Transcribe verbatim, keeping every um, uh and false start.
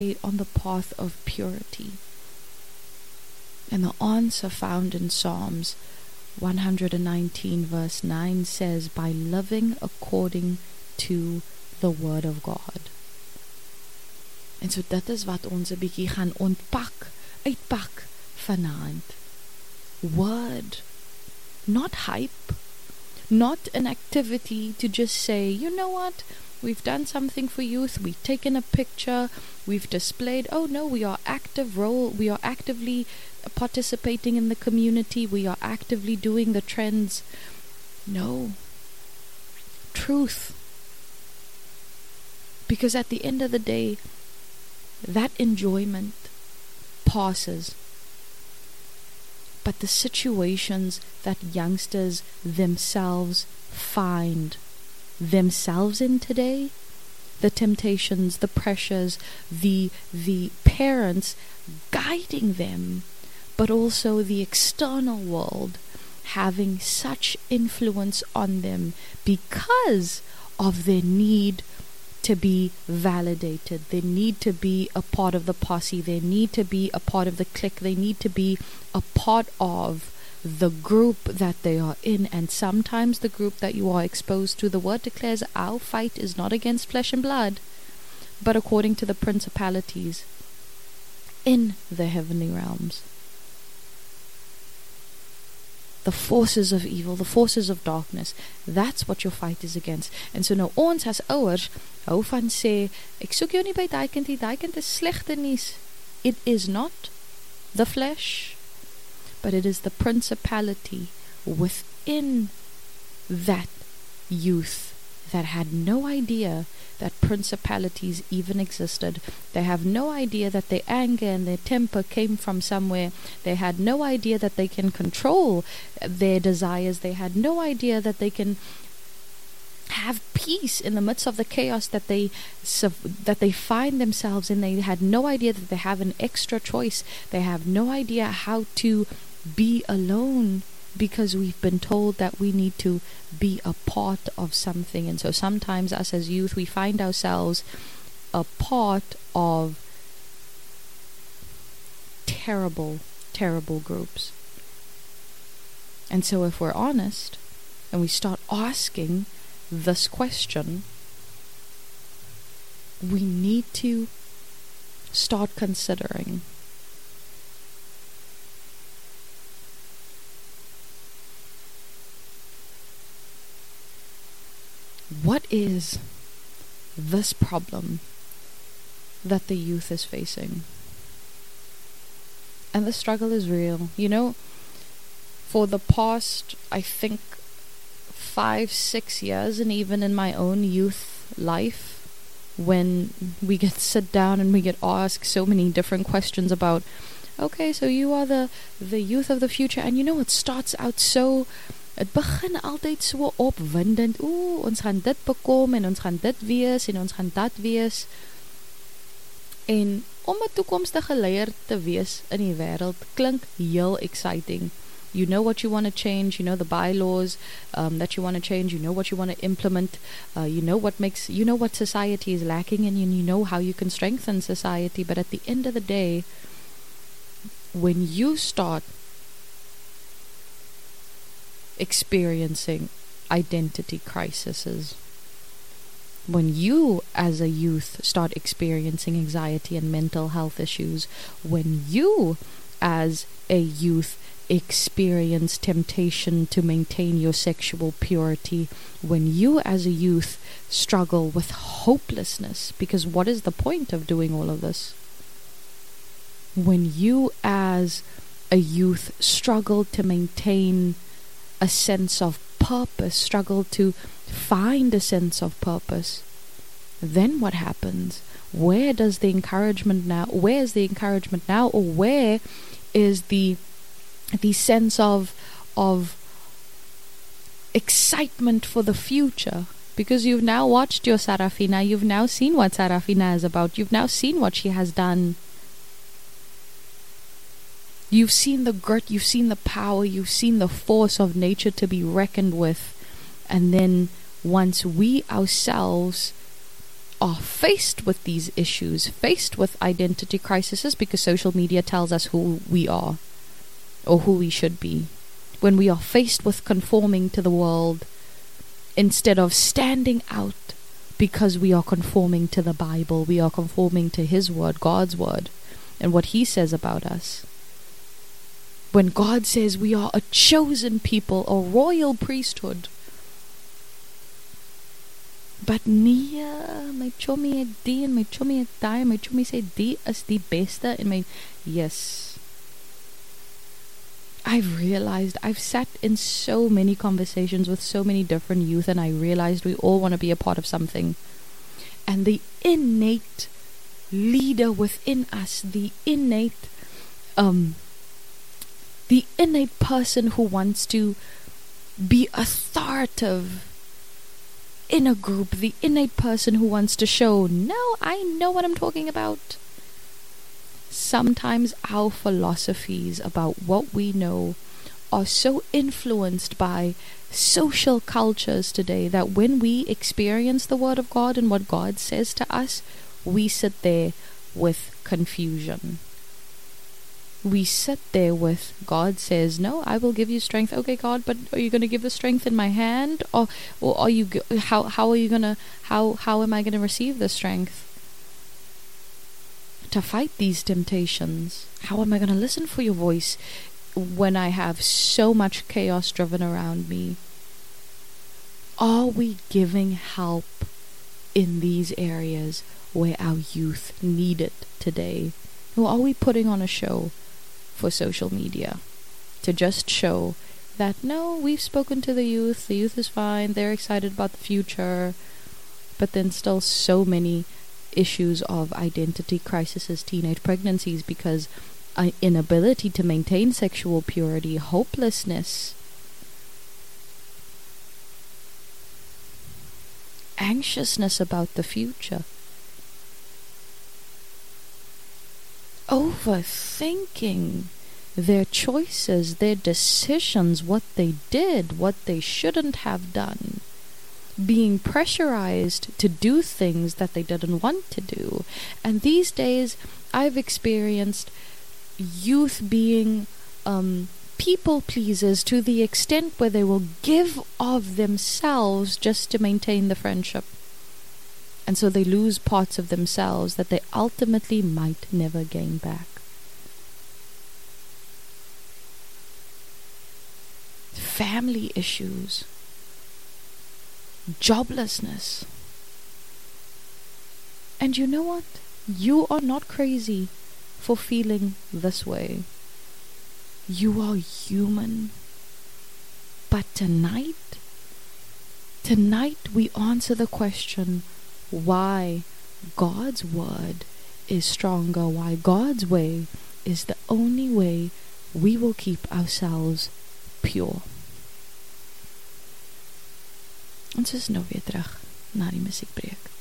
on the path of purity. And the answer found in Psalms one nineteen verse nine says, by living according to the word of God. En so dit is wat ons 'n bietjie gaan ontpak, uitpak vanaand. Word, not hype, not an activity to just say, you know what, we've done something for youth, we've taken a picture, we've displayed, oh no, we are active role, we are actively participating in the community, we are actively doing the trends. No. Truth. Because at the end of the day, that enjoyment passes. But the situations that youngsters themselves find themselves in today, the temptations, the pressures, the the parents guiding them, but also the external world having such influence on them because of their need to be validated, they need to be a part of the posse, they need to be a part of the clique, they need to be a part of the group that they are in. And sometimes the group that you are exposed to, the word declares our fight is not against flesh and blood, but according to the principalities in the heavenly realms, the forces of evil, the forces of darkness. That's what your fight is against. And so nou ons as ouers hou van sê, ek soek jou nie by daai kind nie, daai kind is slegte nuus. It is not the flesh, but it is the principality within that youth that had no idea that principalities even existed. They have no idea that their anger and their temper came from somewhere. They had no idea that they can control their desires. They had no idea that they can have peace in the midst of the chaos that they that they find themselves in. They had no idea that they have an extra choice. They have no idea how to be alone, because we've been told that we need to be a part of something. And so sometimes us as youth, we find ourselves a part of terrible, terrible groups. And so if we're honest and we start asking this question, we need to start considering, what is this problem that the youth is facing? And the struggle is real. You know, for the past, I think, five, six years, and even in my own youth life, when we get sit down and we get asked so many different questions about, okay, so you are the, the youth of the future, and you know, it starts out so... Het begin altyd so opwindend. Ooh, ons gaan dit bekom en ons gaan dit wees en ons gaan dat wees. En om 'n toekomstige leier te wees in die wêreld klink heel exciting. You know what you want to change, you know the bylaws um, that you want to change, you know what you want to implement, uh, you know what makes, you know what society is lacking, and you know how you can strengthen society. But at the end of the day, when you start experiencing identity crises, when you as a youth start experiencing anxiety and mental health issues, when you as a youth experience temptation to maintain your sexual purity, when you as a youth struggle with hopelessness, because what is the point of doing all of this? When you as a youth struggle to maintain a sense of purpose, struggle to find a sense of purpose, then what happens? Where does the encouragement now, where is the encouragement now, or where is the the sense of of excitement for the future? Because you've now watched your Sarafina, you've now seen what Sarafina is about, you've now seen what she has done. You've seen the grit, you've seen the power, you've seen the force of nature to be reckoned with. And then once we ourselves are faced with these issues, faced with identity crises, because social media tells us who we are or who we should be, when we are faced with conforming to the world instead of standing out because we are conforming to the Bible, we are conforming to His word, God's word, and what He says about us. When God says we are a chosen people, a royal priesthood. But nee, my chommy het die en my chommy het die, my chommy sê die is die beste en my, yes. I've realized, I've sat in so many conversations with so many different youth, and I realized we all want to be a part of something. And the innate leader within us, the innate, um, the innate person who wants to be authoritative in a group, the innate person who wants to show, no, I know what I'm talking about. Sometimes our philosophies about what we know are so influenced by social cultures today that when we experience the Word of God and what God says to us, we sit there with confusion. We sit there with, God says, no, I will give you strength. Okay, God, but are you going to give the strength in my hand? Or, or are you, how, how are you going to, how, how am I going to receive the strength to fight these temptations? How am I going to listen for your voice when I have so much chaos driven around me? Are we giving help in these areas where our youth need it today? Or are we putting on a show for social media to just show that, no, we've spoken to the youth, the youth is fine, they're excited about the future, but then still so many issues of identity crises, teenage pregnancies, because uh, inability to maintain sexual purity, hopelessness, anxiousness about the future, overthinking their choices, their decisions, what they did, what they shouldn't have done, being pressurized to do things that they didn't want to do. And these days I've experienced youth being um, people pleasers to the extent where they will give of themselves just to maintain the friendship. And so they lose parts of themselves that they ultimately might never gain back. Family issues, joblessness. And you know what? You are not crazy for feeling this way. You are human. But tonight, tonight we answer the question why God's word is stronger, why God's way is the only way we will keep ourselves pure. Ons is nou weer terug na die musiekbreek.